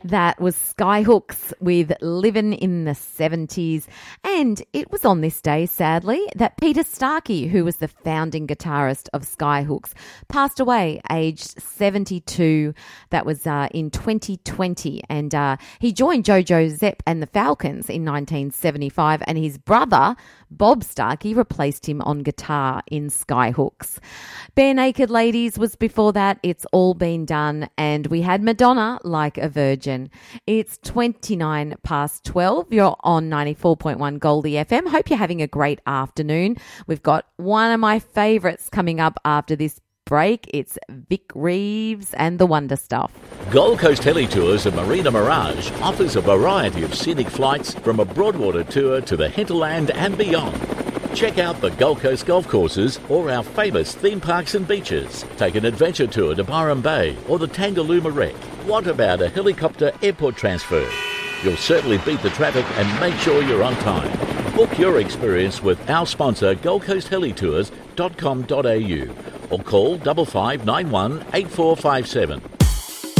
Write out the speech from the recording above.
That was Skyhooks with Livin' in the 70s. And it was on this day, sadly, that Peter Starkey, who was the founding guitarist of Skyhooks, passed away aged 72. That was in 2020. And he joined Jojo Zepp and the Falcons in 1975. And his brother, Bob Starkey, replaced him on guitar in Skyhooks. Bare Naked Ladies was before that. It's All Been Done. And we had Madonna, Like a Virgin. It's 29 past 12. You're on 94.1 Goldie FM. Hope you're having a great afternoon. We've got one of my favourites coming up after this break. It's Vic Reeves and the Wonder Stuff. Gold Coast Heli Tours and Marina Mirage offers a variety of scenic flights from a Broadwater tour to the hinterland and beyond. Check out the Gold Coast golf courses or our famous theme parks and beaches. Take an adventure tour to Byron Bay or the Tangalooma Wreck. What about a helicopter airport transfer? You'll certainly beat the traffic and make sure you're on time. Book your experience with our sponsor goldcoasthelitours.com.au or call 5591 8457.